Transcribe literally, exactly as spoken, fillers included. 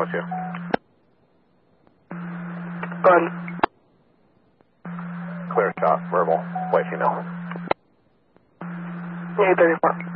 with you. Gun. Clear shot, verbal, let you know. eight thirty-four.